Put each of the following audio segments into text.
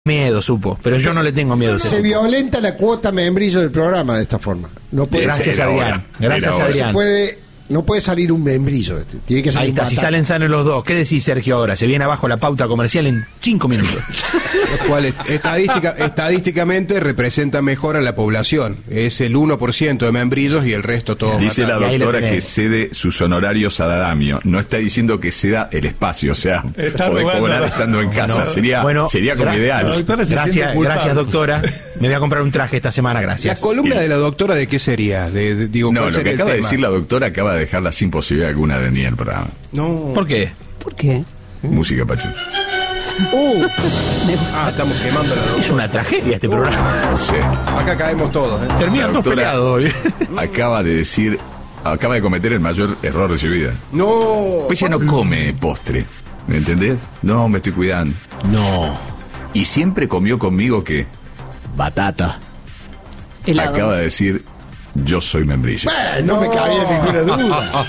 miedo, supo, pero yo no le tengo miedo. Se violenta la cuota membrillo del programa de esta forma. No puede, gracias, Adrián. Gracias, Adrián. No puede salir un membrillo. Tiene que salir. Ahí está, si salen sanos los dos. ¿Qué decís, Sergio, ahora? Se viene abajo la pauta comercial en 5 minutos. Lo cual estadísticamente representa mejor a la población. Es el 1% de membrillos y el resto todo. Dice la doctora que cede sus honorarios a Dadamio. No está diciendo que ceda el espacio, o sea, podés cobrar estando en casa. Sería como ideal. Gracias, doctora. Me voy a comprar un traje esta semana, gracias. ¿La columna de la doctora de qué sería? No, lo que acaba de decir la doctora acaba de dejarla sin posibilidad alguna de venir al programa. No. ¿Por qué? ¿Por qué? Música, Pachu. Estamos quemando la doctora. Es una tragedia este programa. Sí. Acá caemos todos. Termina todos peleados hoy. Acaba de cometer el mayor error de su vida. No. Pues ella no come postre. ¿Me entendés? No, me estoy cuidando. No. Y siempre comió conmigo ¿qué? Batata. Helado. Acaba de decir, yo soy membrillo. No me cabía ninguna duda.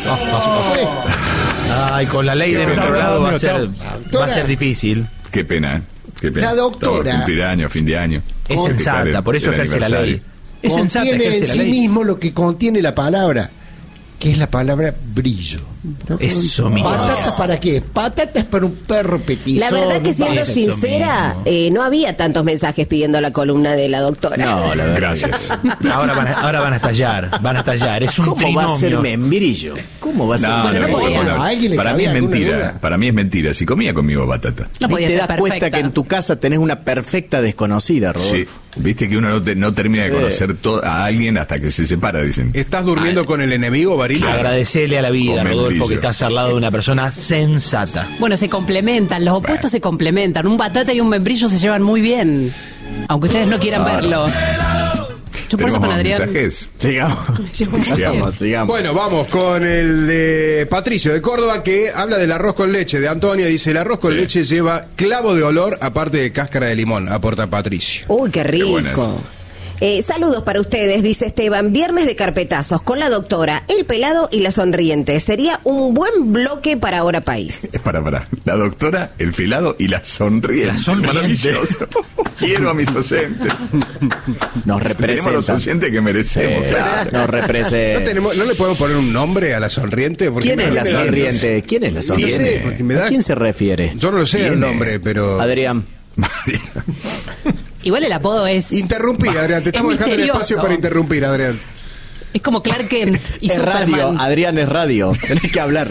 Ay, con la ley de nuestro lado va a ser difícil. Qué pena, ¿eh? Qué pena. La doctora. Cumplir año, fin de año. Es sensata, por eso ejerce la ley. Es sensata, contiene en la sí ley. mismo lo que contiene la palabra, que es la palabra brillo. Eso mismo. ¿Patatas para qué? Patatas para un perro petizo. La verdad que siendo Eso sincera, no había tantos mensajes pidiendo la columna de la doctora. No, la verdad. Gracias. Ahora van a estallar. Es un ¿Cómo trinomio. va a ser membrillo? ¿Cómo va a ser No, para mí es mentira. Para mí es mentira. Si comía conmigo batata. No podía te ser das cuenta perfecta. que en tu casa tenés una perfecta desconocida, Rodolfo. Sí. Viste que uno no termina de conocer a alguien hasta que se separa, dicen. ¿Estás durmiendo con el enemigo, Barilo? Agradecele a la vida, Con Rodolfo, membrillo. que estás al lado de una persona sensata. Bueno, se complementan, los opuestos se complementan. Un batata y un membrillo se llevan muy bien. Aunque ustedes no quieran verlo. Yo por eso con ¿Tenemos Adrián. mensajes? Sigamos. Bueno, vamos con el de Patricio de Córdoba, que habla del arroz con leche. De Antonio dice, el arroz con leche lleva clavo de olor, aparte de cáscara de limón, aporta Patricio. Uy, qué Qué buena rico. Saludos para ustedes, dice Esteban. Viernes de carpetazos con la doctora, el pelado y la sonriente. Sería un buen bloque para Ahora País. Para. La doctora, el filado y la sonriente. La sonriente. Maravilloso. Quiero a mis oyentes. Nos Tenemos los representan. oyentes que merecemos, claro. Nos representan. ¿No le podemos poner un nombre a la sonriente? Porque ¿Quién es la sonriente? ¿Quién es la No sé, sonriente? porque me da... ¿A quién se refiere? Yo no lo sé el nombre, pero... Adrián. Igual el apodo es Interrumpí, Adrián. Te estamos dejando el misterioso. espacio para interrumpir, Adrián. Es como Clark Kent y Es radio, Superman. Adrián es radio. Tenés que hablar.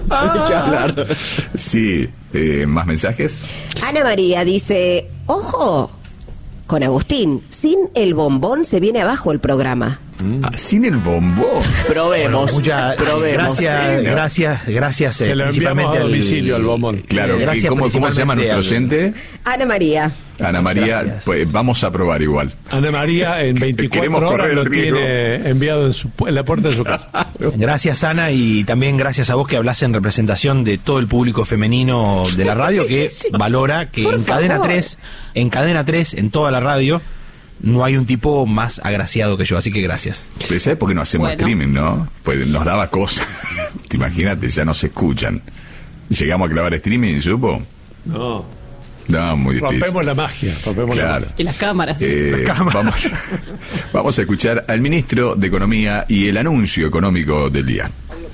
Sí, ¿más mensajes? Ana María dice, ojo, con Agustín, sin el bombón se viene abajo el programa. Sin el bombón. Probemos. Gracias. Se lo enviamos a domicilio al bombón. Claro, Gracias ¿cómo se llama principalmente nuestro oyente? Ana María. Ana María, Gracias. pues vamos a probar igual. Ana María en 24 Queremos horas correr lo el riesgo. tiene enviado en la puerta de su casa. Gracias, Ana, y también gracias a vos que hablás en representación de todo el público femenino de la radio que valora que en Cadena 3, en toda la radio, no hay un tipo más agraciado que yo, así que gracias. Pero ¿sabes por qué no hacemos Bueno. streaming, no? Pues nos daba cosa. Te imagínate, ya no se escuchan. Llegamos a grabar streaming, ¿supo? No, No, muy difícil. rompemos la magia. Claro. Y las cámaras. Vamos a escuchar al ministro de Economía y el anuncio económico del día.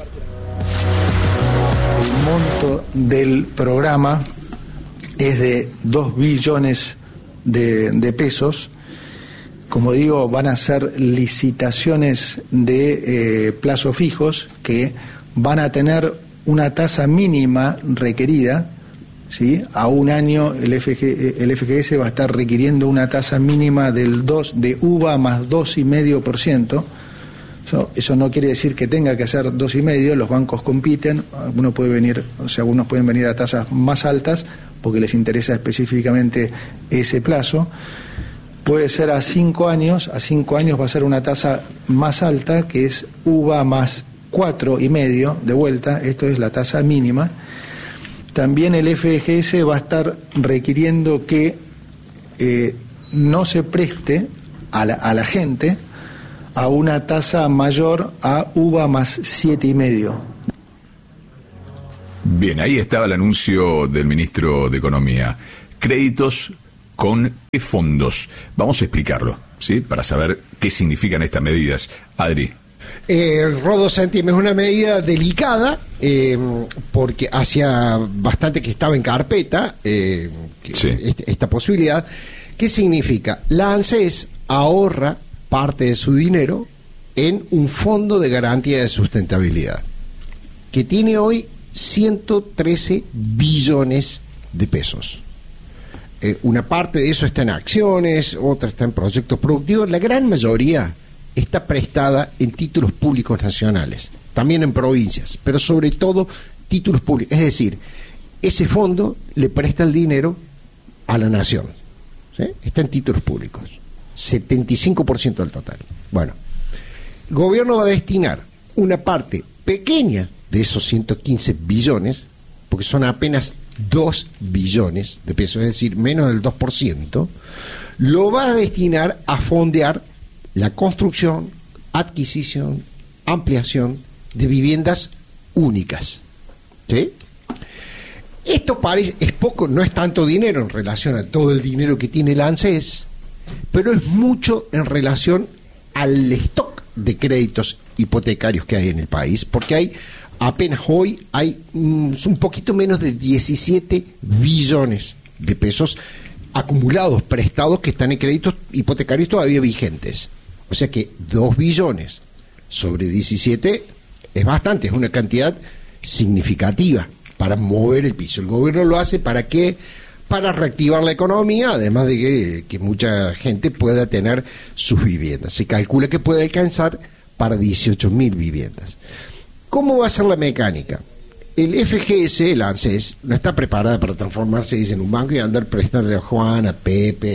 El monto del programa es de 2 billones de pesos. Como digo, van a ser licitaciones de plazos fijos que van a tener una tasa mínima requerida. ¿Sí? A un año el FGS va a estar requiriendo una tasa mínima de UVA más 2,5%. Eso no quiere decir que tenga que ser 2,5%, los bancos compiten, algunos pueden venir a tasas más altas porque les interesa específicamente ese plazo. Puede ser a 5 años va a ser una tasa más alta, que es UVA más 4,5% de vuelta, esto es la tasa mínima. También el FGS va a estar requiriendo que no se preste a la gente a una tasa mayor a UVA más 7,5%. Bien, ahí estaba el anuncio del ministro de Economía. Créditos con qué fondos. Vamos a explicarlo, ¿sí? Para saber qué significan estas medidas. Adri. Rodo, Santi, es una medida delicada porque hacía bastante que estaba en carpeta esta posibilidad. ¿Qué significa? La ANSES ahorra parte de su dinero en un fondo de garantía de sustentabilidad que tiene hoy 113 billones de pesos. Una parte de eso está en acciones, otra está en proyectos productivos. La gran mayoría está prestada en títulos públicos nacionales, también en provincias, pero sobre todo títulos públicos. Es decir, ese fondo le presta el dinero a la nación, ¿sí? Está en títulos públicos, 75% del total. Bueno, el gobierno va a destinar una parte pequeña de esos 115 billones, porque son apenas 2 billones de pesos, es decir, menos del 2%, lo va a destinar a fondear la construcción, adquisición, ampliación de viviendas únicas. ¿Sí? Esto parece, es poco, no es tanto dinero en relación a todo el dinero que tiene la ANSES, pero es mucho en relación al stock de créditos hipotecarios que hay en el país, porque hay apenas hoy hay un poquito menos de 17 billones de pesos acumulados, prestados, que están en créditos hipotecarios todavía vigentes. O sea que 2 billones sobre 17 es bastante, es una cantidad significativa para mover el piso. El gobierno lo hace ¿para qué? Para reactivar la economía, además de que mucha gente pueda tener sus viviendas. Se calcula que puede alcanzar para 18.000 viviendas. ¿Cómo va a ser la mecánica? El FGS, el ANSES, no está preparada para transformarse, dice, en un banco y andar prestando a Juan, a Pepe,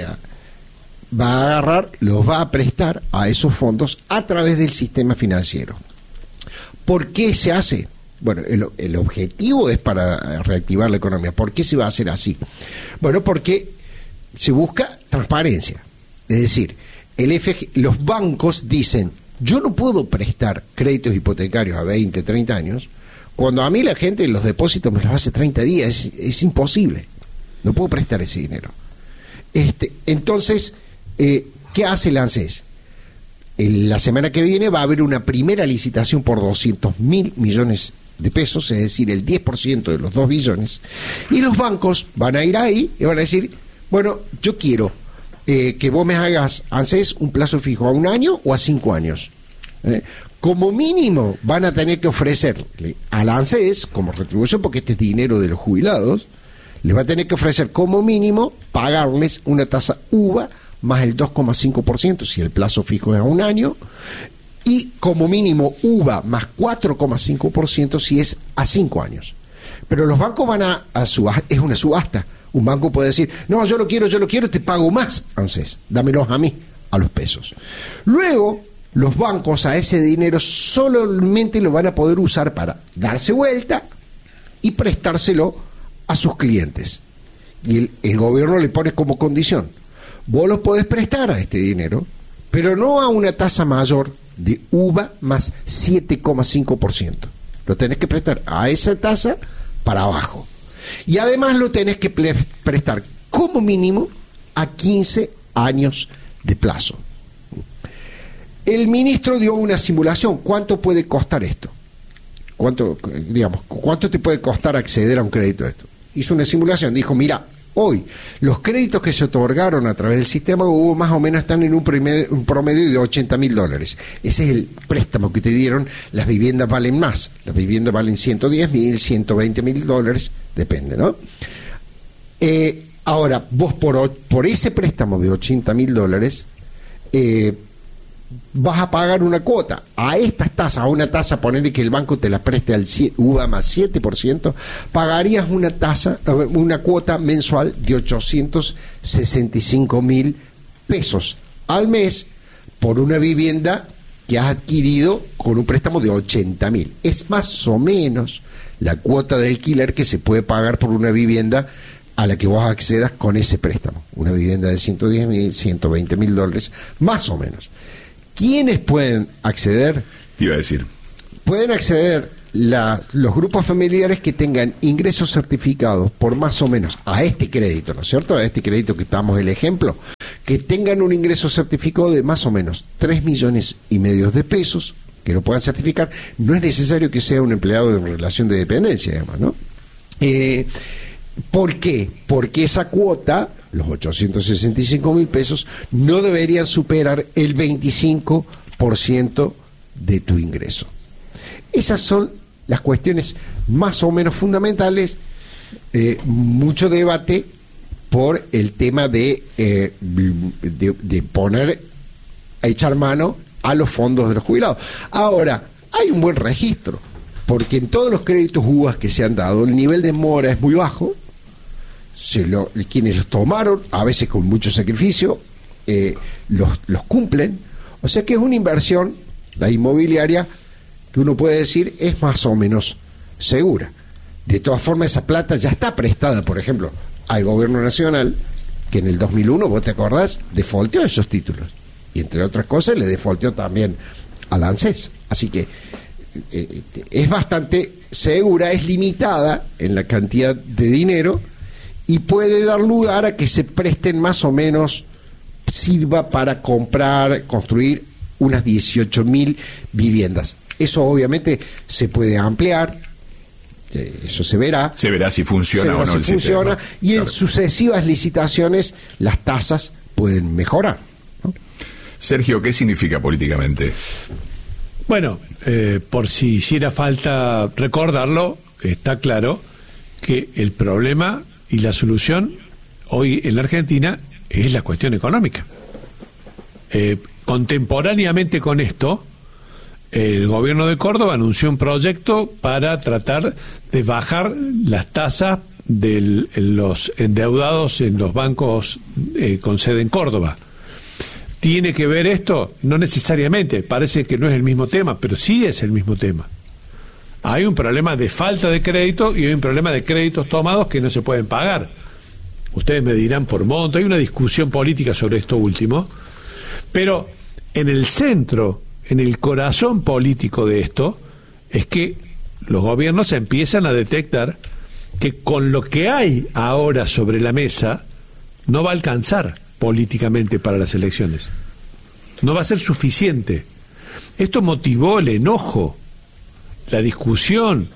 va a agarrar, los va a prestar a esos fondos a través del sistema financiero. ¿Por qué se hace? Bueno, el objetivo es para reactivar la economía. ¿Por qué se va a hacer así? Bueno, porque se busca transparencia. Es decir, los bancos dicen, yo no puedo prestar créditos hipotecarios a 20, 30 años, cuando a mí la gente los depósitos me los hace 30 días, es imposible. No puedo prestar ese dinero. Entonces, ¿qué hace el ANSES? La semana que viene va a haber una primera licitación por 200.000 millones de pesos, es decir, el 10% de los 2 billones, y los bancos van a ir ahí y van a decir, bueno, yo quiero que vos me hagas, ANSES, un plazo fijo a 1 año o a 5 años. Como mínimo van a tener que ofrecerle al ANSES, como retribución, porque este es dinero de los jubilados, le va a tener que ofrecer como mínimo pagarles una tasa UVA más el 2,5% si el plazo fijo es a 1 año, y como mínimo UVA más 4,5% si es a 5 años. Pero los bancos van a subasta, es una subasta. Un banco puede decir, no, yo lo quiero, te pago más, ANSES, dámelos a mí, a los pesos. Luego, los bancos a ese dinero solamente lo van a poder usar para darse vuelta y prestárselo a sus clientes. Y el gobierno le pone como condición, vos lo podés prestar a este dinero, pero no a una tasa mayor de UVA más 7,5%. Lo tenés que prestar a esa tasa para abajo. Y además lo tenés que prestar como mínimo a 15 años de plazo. El ministro dio una simulación. ¿Cuánto puede costar esto? ¿Cuánto te puede costar acceder a un crédito de esto? Hizo una simulación. Dijo, mira, hoy los créditos que se otorgaron a través del sistema hubo más o menos están en un promedio de $80.000. Ese es el préstamo que te dieron. Las viviendas valen más. Las viviendas valen $110.000, $120.000, depende, ¿no? Ahora, vos por ese préstamo de $80.000 vas a pagar una cuota. A estas tasas, a una tasa, ponerle que el banco te la preste al UVA más 7%, pagarías una cuota mensual de 865.000 pesos al mes por una vivienda que has adquirido con un préstamo de 80.000. Es más o menos la cuota de alquiler que se puede pagar por una vivienda a la que vos accedas con ese préstamo. Una vivienda de $110.000, $120.000, más o menos. ¿Quiénes pueden acceder? Te iba a decir. Pueden acceder los grupos familiares que tengan ingresos certificados por más o menos a este crédito, ¿no es cierto? A este crédito que damos el ejemplo, que tengan un ingreso certificado de más o menos 3,5 millones de pesos, que lo puedan certificar. No es necesario que sea un empleado en relación de dependencia, además, ¿no? ¿Por qué? Porque esa cuota, los 865.000 pesos, no deberían superar el 25% de tu ingreso. Esas son las cuestiones más o menos fundamentales. Mucho debate por el tema de poner a echar mano a los fondos de los jubilados. Ahora, hay un buen registro, porque en todos los créditos UVA que se han dado, el nivel de mora es muy bajo. Quienes los tomaron, a veces con mucho sacrificio, los cumplen. O sea que es una inversión, la inmobiliaria, que uno puede decir es más o menos segura. De todas formas, esa plata ya está prestada, por ejemplo, al gobierno nacional, que en el 2001, vos te acordás, defaulteó esos títulos. Y entre otras cosas, le defaulteó también al ANSES. Así que es bastante segura, es limitada en la cantidad de dinero y puede dar lugar a que se presten más o menos, sirva para construir unas 18.000 viviendas. Eso obviamente se puede ampliar, eso se verá. Se verá si funciona o no el sistema. Y en sucesivas licitaciones las tasas pueden mejorar, ¿no? Sergio, ¿qué significa políticamente? Bueno, por si hiciera falta recordarlo, está claro que el problema y la solución hoy en la Argentina es la cuestión económica. Contemporáneamente con esto, el gobierno de Córdoba anunció un proyecto para tratar de bajar las tasas de los endeudados en los bancos con sede en Córdoba. ¿Tiene que ver esto? No necesariamente, parece que no es el mismo tema, pero sí es el mismo tema. Hay un problema de falta de crédito y hay un problema de créditos tomados que no se pueden pagar. Ustedes me dirán por monto, hay una discusión política sobre esto último, pero en el centro, en el corazón político de esto, es que los gobiernos empiezan a detectar que con lo que hay ahora sobre la mesa no va a alcanzar políticamente para las elecciones. No va a ser suficiente. Esto motivó el enojo, la discusión,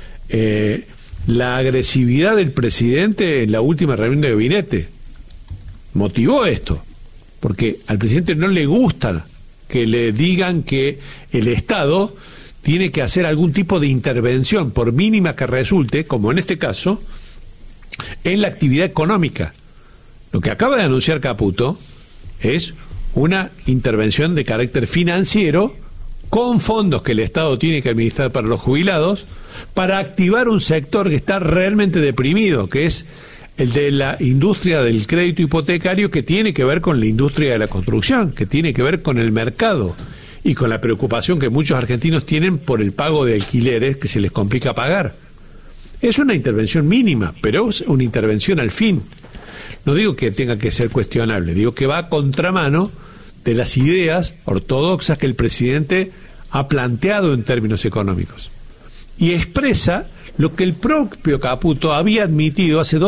la agresividad del presidente en la última reunión de gabinete. Motivó esto, porque al presidente no le gusta que le digan que el Estado tiene que hacer algún tipo de intervención, por mínima que resulte, como en este caso, en la actividad económica. Lo que acaba de anunciar Caputo es una intervención de carácter financiero con fondos que el Estado tiene que administrar para los jubilados, para activar un sector que está realmente deprimido, que es el de la industria del crédito hipotecario, que tiene que ver con la industria de la construcción, que tiene que ver con el mercado y con la preocupación que muchos argentinos tienen por el pago de alquileres que se les complica pagar. Es una intervención mínima, pero es una intervención al fin. No digo que tenga que ser cuestionable, digo que va a contramano de las ideas ortodoxas que el presidente ha planteado en términos económicos. Y expresa lo que el propio Caputo había admitido hace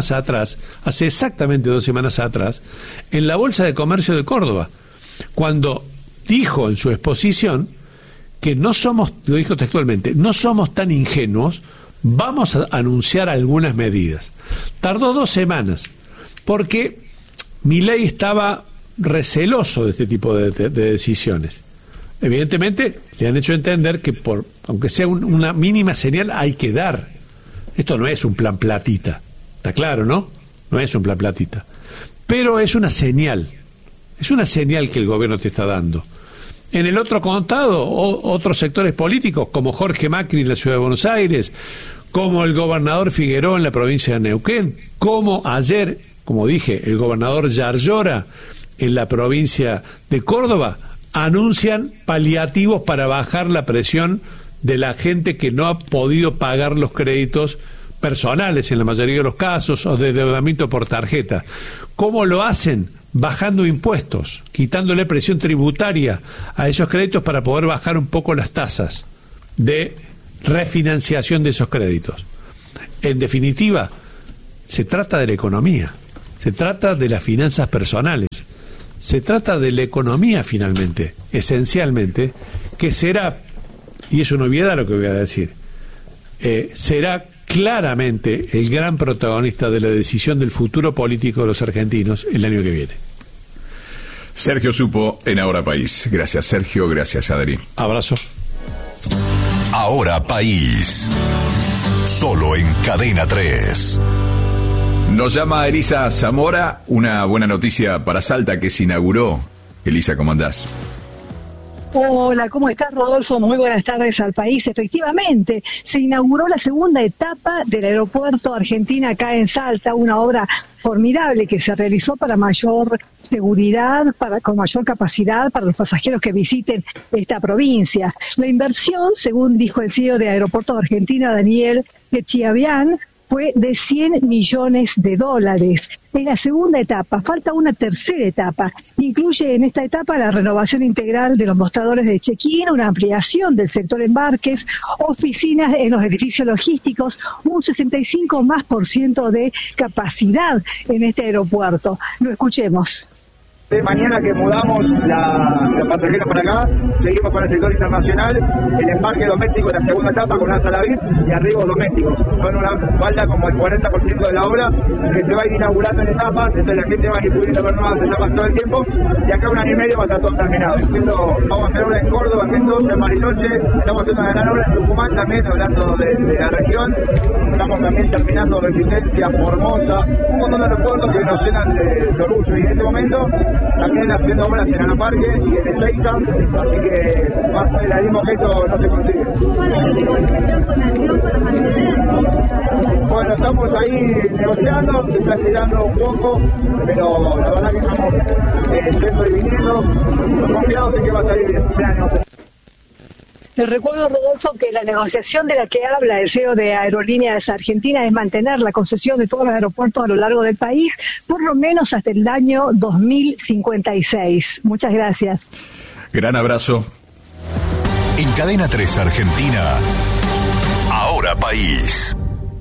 exactamente 2 semanas atrás, en la Bolsa de Comercio de Córdoba, cuando dijo en su exposición que no somos, lo dijo textualmente, no somos tan ingenuos, vamos a anunciar algunas medidas. Tardó 2 semanas, porque Milei estaba receloso de este tipo de decisiones. Evidentemente le han hecho entender que aunque sea una mínima señal hay que dar. Esto no es un plan platita, está claro, ¿no? No es un plan platita, pero es una señal que el gobierno te está dando. En el otro contado, otros sectores políticos como Jorge Macri en la Ciudad de Buenos Aires, como el gobernador Figueroa en la provincia de Neuquén, como ayer, como dije, el gobernador Yarlora en la provincia de Córdoba, anuncian paliativos para bajar la presión de la gente que no ha podido pagar los créditos personales en la mayoría de los casos, o de endeudamiento por tarjeta. ¿Cómo lo hacen? Bajando impuestos, quitándole presión tributaria a esos créditos para poder bajar un poco las tasas de refinanciación de esos créditos. En definitiva, se trata de la economía, se trata de las finanzas personales, se trata de la economía finalmente, esencialmente, que será, y es una obviedad lo que voy a decir, será claramente el gran protagonista de la decisión del futuro político de los argentinos el año que viene. Sergio Supo en Ahora País. Gracias, Sergio. Gracias, Adri. Abrazo. Ahora País. Solo en Cadena 3. Nos llama Elisa Zamora. Una buena noticia para Salta que se inauguró. Elisa, ¿cómo andás? Hola, ¿cómo estás, Rodolfo? Muy buenas tardes al país. Efectivamente, se inauguró la segunda etapa del aeropuerto Argentina acá en Salta, una obra formidable que se realizó para mayor seguridad, con mayor capacidad para los pasajeros que visiten esta provincia. La inversión, según dijo el CEO de Aeropuertos Argentina, Daniel Echiavian, fue de $100 millones. Es la segunda etapa, falta una tercera etapa. Incluye en esta etapa la renovación integral de los mostradores de check-in, una ampliación del sector embarques, oficinas en los edificios logísticos, un 65% de capacidad en este aeropuerto. Lo escuchemos. Mañana que mudamos los pasajeros para acá, seguimos con el sector internacional, el embarque doméstico en la segunda etapa con una sala VIP y arribos domésticos. Son falta como el 40% de la obra que se va a ir inaugurando en etapas, entonces la gente va a ir pudiendo ver nuevas etapas todo el tiempo y acá un año y medio va a estar todo terminado. Vamos a hacer obra en Córdoba, en Bariloche, estamos haciendo una gran obra en Tucumán también, hablando de la región, estamos también terminando Resistencia, Formosa, un montón de aeropuertos que nos llenan de orgullo y en este momento también haciendo obras en Anaparque y en Ezeiza, así que más realismo que esto no se consigue. Bueno, estamos ahí negociando, se está tirando un poco, pero la verdad que estamos yendo y viniendo, confiados en que va a salir bien. Les recuerdo, Rodolfo, que la negociación de la que habla el CEO de Aerolíneas Argentinas es mantener la concesión de todos los aeropuertos a lo largo del país, por lo menos hasta el año 2056. Muchas gracias. Gran abrazo. En Cadena 3 Argentina, Ahora País.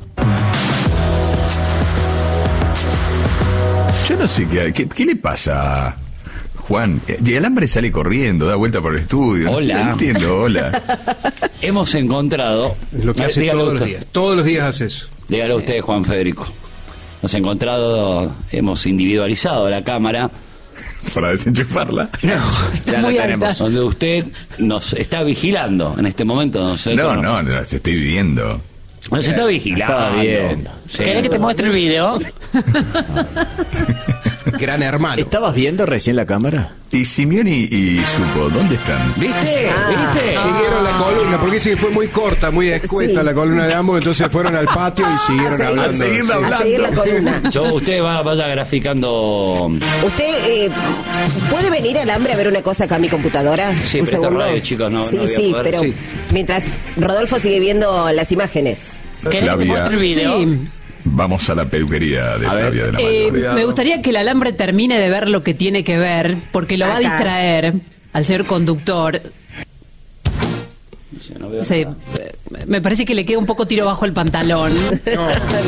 Yo no sé qué le pasa, Juan. Y el hambre sale corriendo, da vuelta por el estudio. Hola. No entiendo, hola. Hemos encontrado... Es lo que hace todos los días. Todos los días hace eso. Dígalo usted, Juan Federico. Hemos individualizado la cámara. Para desenchufarla. No, ya la tenemos. Donde usted nos está vigilando en este momento. No, te estoy viendo. Nos está vigilando. Sí. ¿Querés que te muestre el video? Gran hermano. ¿Estabas viendo recién la cámara? Y Simeoni y Supo, ¿dónde están? ¿Viste? Siguieron la columna, porque dice que fue muy corta, muy escueta la columna de ambos, entonces fueron al patio y siguieron hablando. A seguir la columna. Usted vaya graficando. ¿Usted puede venir al hambre a ver una cosa acá a mi computadora? Sí, un pero segundo. radio, chicos, no. Sí, no voy a poder. pero mientras Rodolfo sigue viendo las imágenes. ¿Querés que te muestre el video? Sí. Vamos a la peluquería de Flavia de la Mayor. Me gustaría que el alambre termine de ver lo que tiene que ver, porque lo va a distraer al señor conductor. Me parece que le queda un poco tiro bajo el pantalón. No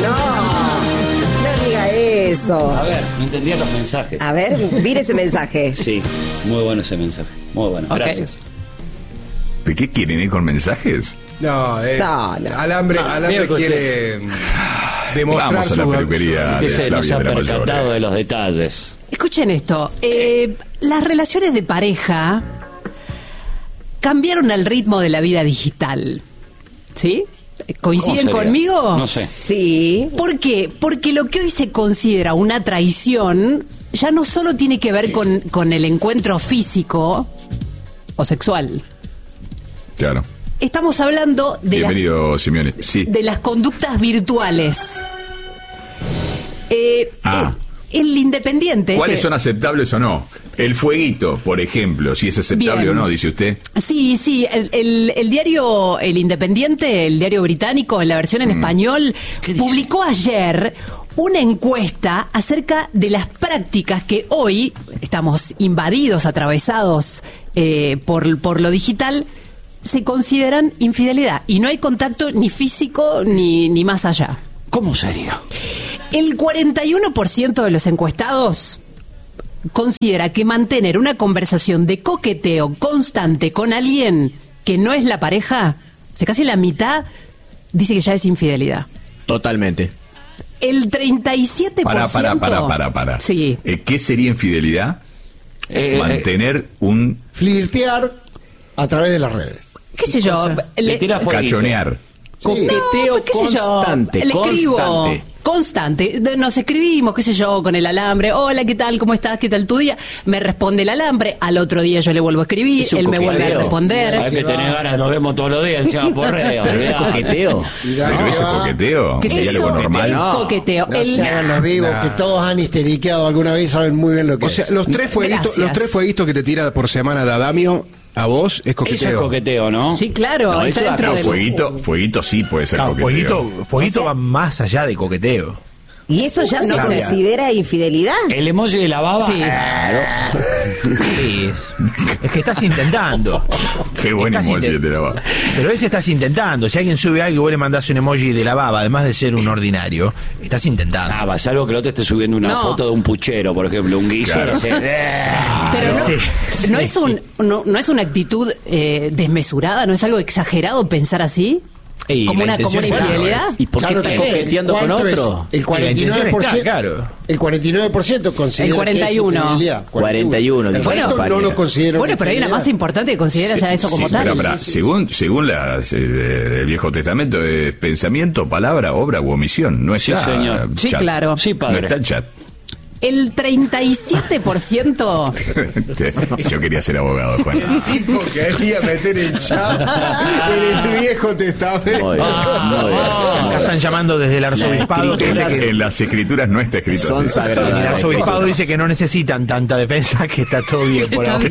diga eso. A ver, no entendía los mensajes. A ver, mire ese mensaje. Sí, muy bueno ese mensaje. Muy bueno, gracias. ¿De qué quieren ir con mensajes? No. Alambre quiere demostrar. Vamos a la peluquería de se nos ha Flavia de la percatado Mayor. de los detalles. Escuchen esto. Las relaciones de pareja cambiaron el ritmo de la vida digital. ¿Sí? ¿Coinciden conmigo? No sé. Sí. ¿Por qué? Porque lo que hoy se considera una traición ya no solo tiene que ver con el encuentro físico o sexual. Claro. Estamos hablando de Bienvenido, Simeone. Sí. de las conductas virtuales. El Independiente. ¿Cuáles son aceptables o no? El fueguito, por ejemplo, si es aceptable Bien. o no, dice usted. Sí, el diario El Independiente, el diario británico, en la versión en español, publicó ayer una encuesta acerca de las prácticas que hoy estamos invadidos, atravesados por lo digital, se consideran infidelidad y no hay contacto ni físico ni más allá. ¿Cómo sería? El 41% de los encuestados considera que mantener una conversación de coqueteo constante con alguien que no es la pareja, casi la mitad dice que ya es infidelidad. Totalmente. El 37%... Para. Sí. ¿Qué sería infidelidad? Mantener un... Flirtear a través de las redes. ¿Qué sé yo? Cachonear. Coqueteo constante. Le escribo constante. Nos escribimos, qué sé yo, con el alambre. Hola, ¿qué tal? ¿Cómo estás? ¿Qué tal tu día? Me responde el alambre. Al otro día yo le vuelvo a escribir. Él me vuelve a responder. Hay que tener ganas, nos vemos todos los días encima por redes. Pero ese coqueteo. ¿Pero eso es coqueteo? ¿Qué es eso? Normal? No. Coqueteo. No se hagan los vivos, que todos han histeriqueado alguna vez y saben muy bien lo que es. O sea, los tres fueguitos que te tira por semana de Adamio, a vos es coqueteo. Eso es coqueteo, ¿no? Sí, claro. No, está dentro del... Fueguito sí puede ser coqueteo. Fueguito va más allá de coqueteo. ¿Y eso ya se considera infidelidad? ¿El emoji de la baba? Sí. Claro. Sí, es que estás intentando. Qué buen emoji de la baba. Pero ese estás intentando. Si alguien sube algo y vos le mandás un emoji de la baba, además de ser un ordinario, estás intentando. Salvo que el otro esté subiendo una foto de un puchero, por ejemplo, un guiso. Claro. Pero no es una actitud desmesurada, no es algo exagerado pensar así. Como una infidelidad. ¿Y por qué está coqueteando con otro? El 49%, claro. El 49% considera 41. que es infidelidad. 41. El resto no lo considera. Bueno, pero hay una masa importante que considera ya eso como tal. Pero, según el Viejo Testamento, es pensamiento, palabra, obra u omisión. No está señor. Sí, chat. claro. Sí, padre. No está el chat. El 37%. Yo quería ser abogado, Juan. El tipo que quería meter el chat en el Viejo Testamento. Acá están llamando desde el arzobispado. En las escrituras no está escrito Son así. sagradas. El arzobispado dice que no necesitan tanta defensa, que está todo bien por ahora.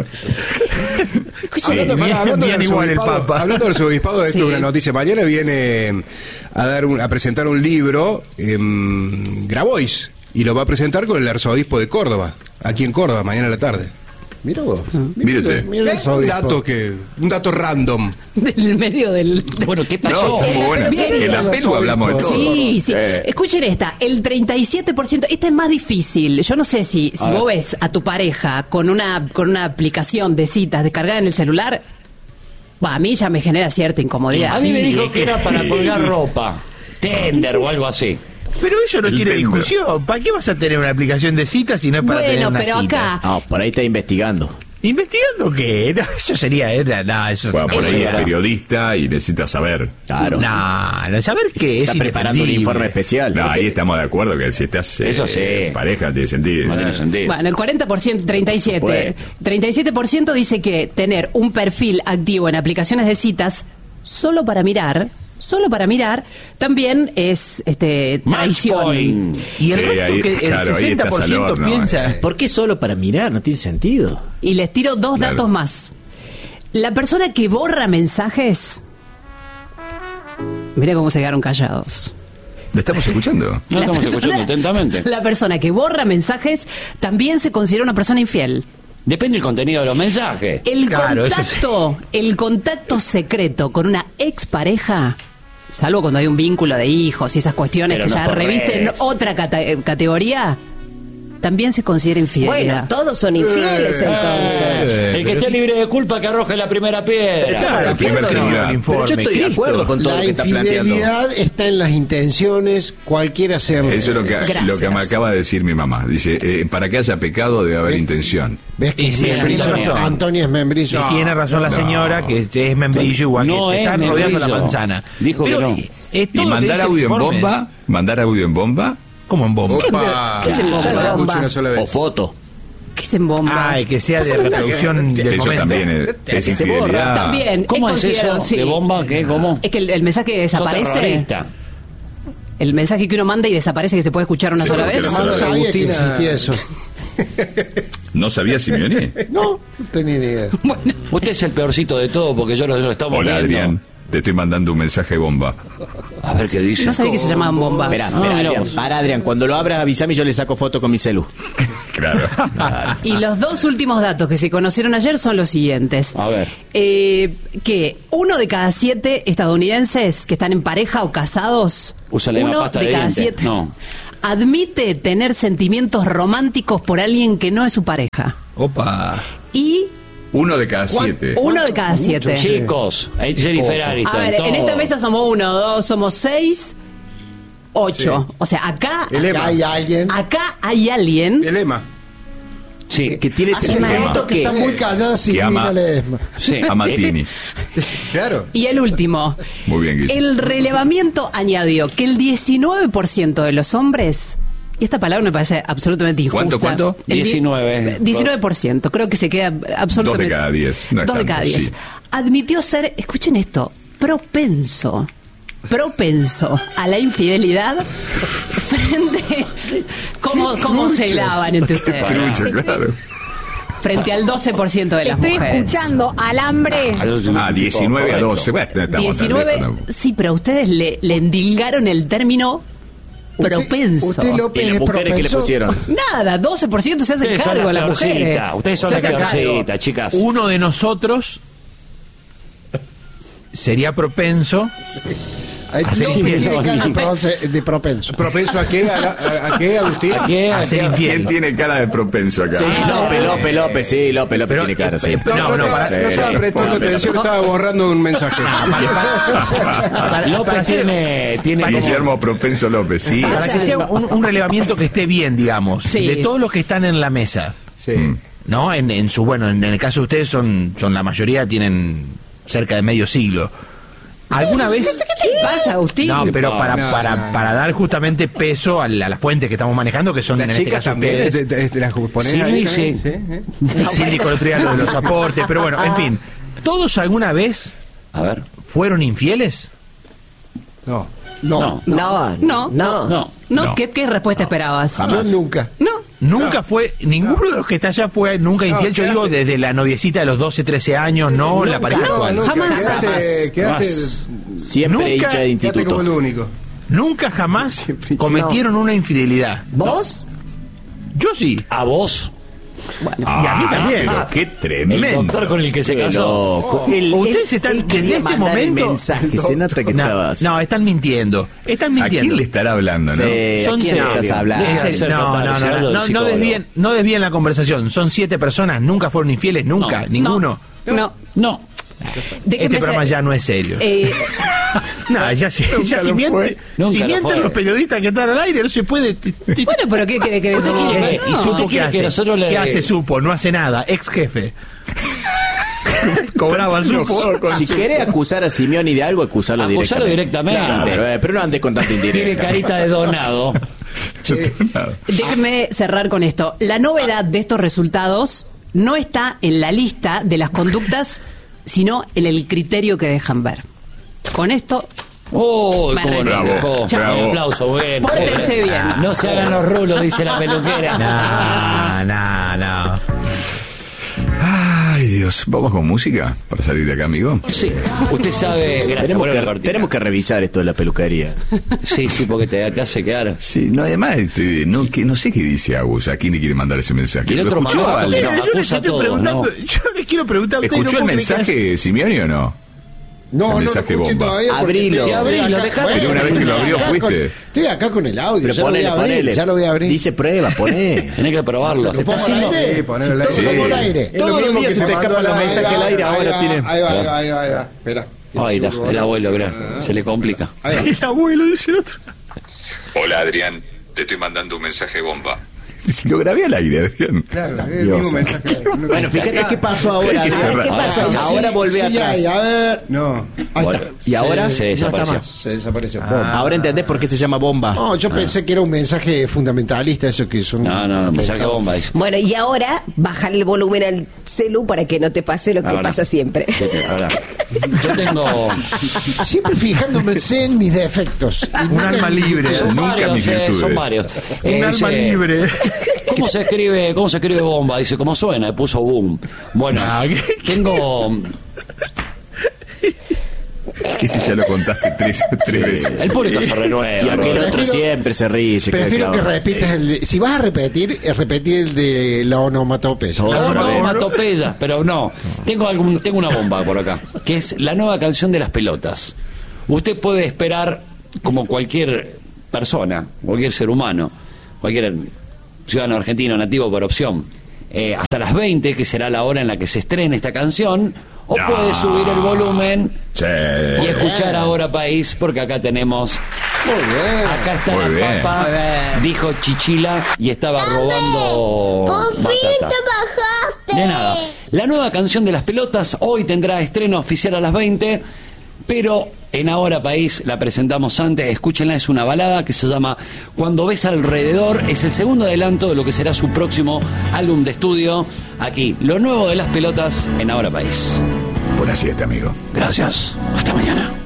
Hablando del arzobispado, esto es una noticia. Mañana viene a presentar un libro, Grabois, y lo va a presentar con el arzobispo de Córdoba, aquí en Córdoba, mañana a la tarde. Mira vos. Mírate. Un dato random. Del medio del... Bueno, ¿qué pasó? No, está muy buena. En la pelu hablamos de todo. Sí. Escuchen esta. El 37%, esta es más difícil. Yo no sé si vos ves a tu pareja con una aplicación de citas descargada en el celular, a mí ya me genera cierta incomodidad. A mí me dijo que era para colgar ropa, Tinder o algo así. Pero eso no tiene discusión. ¿Para qué vas a tener una aplicación de citas si no es para tener una cita? Acá... No, por ahí está investigando. ¿Investigando qué? No, eso sería... eso bueno, por ahí es periodista y necesita saber. Claro. No, saber qué está es preparando un informe especial. No, ahí estamos de acuerdo que si estás en pareja tiene sentido. No tiene sentido. Bueno, el 40%, 37% dice que tener un perfil activo en aplicaciones de citas solo para mirar, también es traición. Y el resto, que el 60% piensa... ¿Por qué solo para mirar? No tiene sentido. Y les tiro dos datos más. La persona que borra mensajes... Mira cómo se quedaron callados. ¿Le estamos escuchando? No estamos escuchando atentamente. La persona que borra mensajes también se considera una persona infiel. Depende del contenido de los mensajes. El contacto secreto con una expareja, salvo cuando hay un vínculo de hijos y esas cuestiones que ya revisten otra categoría, también se considera infidelidad. Bueno, todos son infieles entonces. El que esté libre de culpa que arroje la primera piedra. Claro, el primer celular. Pero yo estoy de acuerdo con todo lo que está planteando. La infidelidad está en las intenciones, cualquiera sea. Eso es lo que me acaba de decir mi mamá. Dice, para que haya pecado debe haber intención. ¿Ves que Antonio es membrillo? Y tiene razón la señora, que es membrillo igual que están rodeando la manzana. Dijo que no. Y mandar audio en bomba, ¿cómo en bomba? ¿Qué es en bomba? O foto. ¿Qué es en bomba? Ay, que sea de reproducción del eso momento. También es infidelidad. También. ¿Cómo es eso? Sí. ¿De bomba? ¿Qué? ¿Cómo? Es que el mensaje desaparece. El mensaje que uno manda y desaparece, que se puede escuchar una sola vez. No sabía que existía eso. ¿No sabía Simeone? No tenía ni idea. Bueno. Usted es el peorcito de todo porque yo lo estamos viendo. Hola, Adrián. Te estoy mandando un mensaje bomba. A ver qué dice. No sabía que se llamaban bombas. Espera, Adrián. Para, Adrián. Cuando lo abras, avísame y yo le saco foto con mi celu. Claro. Y los dos últimos datos que se conocieron ayer son los siguientes. A ver. Que 1 de cada 7 estadounidenses que están en pareja o casados, Usa la misma 1 pasta de de cada dientes. 7 No. admite tener sentimientos románticos por alguien que no es su pareja. Opa. Y 1 de cada 7. 1 de cada 7. Chicos, Jennifer Aniston. A ver, en esta mesa somos 1, 2, somos 6, 8. Sí. O sea, acá hay alguien. Acá hay alguien. El Ema. Sí. Que tiene Hace un rato que está muy callada sin que ama, Ledesma. Sí. a Martini. Claro. Y el último. Muy bien, Guille. El relevamiento añadió que el 19% de los hombres, y esta palabra me parece absolutamente injusta. ¿Cuánto? El 19. 19%, creo que se queda absolutamente... 2 de cada 10. No es 2 de tanto, cada 10. sí. Admitió ser, escuchen esto, propenso a la infidelidad frente... ¿Cómo se lavan entre ustedes? Crucho, claro. Frente al 12% de las Estoy mujeres. escuchando alambre. 19 a 12. Bueno, estamos 19, sí, pero ustedes le endilgaron el término propenso. Usted López ¿Y las es mujeres qué le propenso. pusieron? Nada, 12% se hacen Ustedes son cargo la las mujeres. peorcita. Ustedes son Se la hacen cargo. peorcita, chicas. Uno de nosotros sería propenso. López tiene cara de propenso. ¿Propenso a qué? ¿A qué, Agustín? ¿A qué? A ser infiel. ¿Quién tiene cara de propenso acá? Sí, López, sí, López Pero, tiene cara, sí. No estaba prestando atención, estaba borrando un mensaje. López tiene Guillermo Propenso López, sí. Para que sea un relevamiento que esté bien, digamos, Sí. de todos los que están en la mesa, Sí. ¿no? En el caso de ustedes son la mayoría tienen cerca de medio siglo. ¿Alguna vez? ¿Qué pasa, Agustín? No, pero para dar justamente peso a las fuentes que estamos manejando, que son en Las este chicas caso también, ustedes. las ponen Sí, ahí, sí. El síndico el otro día lo de los aportes, pero bueno, en fin. ¿Todos alguna vez A ver. fueron infieles? No. No. No. ¿Qué respuesta esperabas? Yo nunca. No. Nunca fue, ninguno de los que está allá fue nunca infiel. Yo digo desde la noviecita de los 12, 13 años, no, la pareja actual. Jamás. Quédate Siempre Nunca- hincha de como instituto. el único. Nunca jamás cometieron una infidelidad. ¿Vos? Yo sí. ¿A vos? Y a mí también. Pero qué El tremendo. doctor con el que se casó. Ustedes están desde este momento. mensaje, se nota que estabas. No, están mintiendo. Están ¿A mintiendo. quién le estará hablando, no? Sí, Son ¿a quién serio. estás hablando? En serio, no desvíen la conversación. Son 7 personas, nunca fueron infieles, nunca, No. ninguno. No. Este programa ya no es serio. No, ya si mienten, Nunca si lo mienten fue. los periodistas que están al aire, no se puede. Bueno, pero ¿qué quiere que ¿Y no. Supo ¿Usted qué quiere que hace? nosotros le- ¿Qué hace Supo? No hace nada. Ex jefe. Cobraba Supo. Si querés acusar a Simeoni de algo, acusalo Acusalo directamente. directamente. Claro, pero no andes con tanta Tiene indirecta. carita de donado. Déjenme cerrar con esto. La novedad de estos resultados no está en la lista de las conductas, sino en el criterio que dejan ver. Con esto, Uy, Me cómo arreglé. nos dejó. Chao. Un aplauso, bueno. Pórtense bien. No se hagan los rulos, dice la peluquera. No. Ay, Dios. ¿Vamos con música para salir de acá, amigo? Sí, usted sabe. Gracias, Tenemos bueno, la que, cortina. tenemos que revisar esto de la peluquería. Sí, porque te hace quedar. Sí, no, además, no sé qué dice Agus. ¿A quién le quiere mandar ese mensaje? Y el otro ¿Escuchó, mamá, Ale? que nos acusa a todos, ¿no? Yo les quiero preguntar a ustedes. ¿Escuchó no el puedo creer mensaje, Simeoni, o no? No, El no lo mensaje escuché bomba. todavía. porque Abrilo. estoy Y abrilo, acá- dejalo. bueno, Pero una vez que lo abrió, acá fuiste. Estoy acá con el audio. Pero Ya lo voy a abrir. Ya lo voy a abrir. Dice prueba, poné. Tenés que probarlo. ¿Lo pongo al aire? Sí, ponelo al aire. Todo Sí. al aire. Es lo Todos los mismo días que se te mandó escapan los al aire. mensajes al aire, ahora tiene. Ahí va. Espera. Ahí está, el abuelo, creo. Se le complica. Ahí va. El abuelo, dice el otro. Hola, Adrián. Te estoy mandando un mensaje bomba. Si lo grabé al aire, Adrián. Claro, es el mismo mensaje. Bueno, fíjate qué pasó ahora. Hay que cerrar. ¿Qué pasa? Sí, Ahora volvé sí, atrás. ahí, a ver. No. Ahí está. ¿Y ahora? Se No está desapareció. más. Se desapareció. Ahora entendés por qué se llama bomba. No, yo pensé que era un mensaje fundamentalista, eso que son... No, mensaje bomba. Dice. Bueno, y ahora bajar el volumen al celu para que no te pase lo que Ahora. pasa siempre. Ahora. Yo tengo. Siempre fijándome en mis defectos. Y Un nunca alma en- libre. Son Nunca varios, mis virtudes. son varios. Un alma Dice, libre. ¿Cómo se escribe bomba? Dice, ¿cómo suena? Le puso boom. Bueno, tengo. ¿Qué si ya lo contaste tres veces? El público se renueva. Y aquel otro siempre se ríe. Prefiero que repitas si vas a repetir el de la onomatopeya. La onomatopeya, pero no. Tengo una bomba por acá, que es la nueva canción de las pelotas. Usted puede esperar, como cualquier persona, cualquier ser humano, cualquier ciudadano argentino nativo por opción, hasta las 20, que será la hora en la que se estrene esta canción, o puede subir el volumen y escuchar Ahora País, porque acá tenemos... Acá está la papa, dijo Chichila, y estaba robando batata. De nada. La nueva canción de las pelotas hoy tendrá estreno oficial a las 20, pero en Ahora País la presentamos antes. Escúchenla, es una balada que se llama Cuando ves alrededor. Es el segundo adelanto de lo que será su próximo álbum de estudio. Aquí, lo nuevo de las pelotas en Ahora País. Buena siesta, amigo. Gracias. Hasta mañana.